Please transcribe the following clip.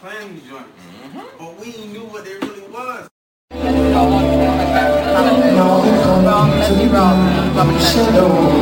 playing these joints, but we ain't knew what they really was. Wrong, let's be wrong.